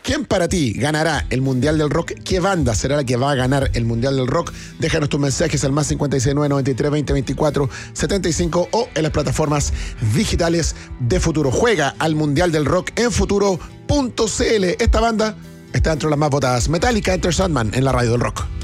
¿Quién para ti ganará el Mundial del Rock? ¿Qué banda será la que va a ganar el Mundial del Rock? Déjanos tus mensajes al más 569 93 20 24 75 o en las plataformas digitales de Futuro. Juega al Mundial del Rock en Futuro.cl. Esta banda está entre las más votadas. Metallica, Enter Sandman en la radio del rock.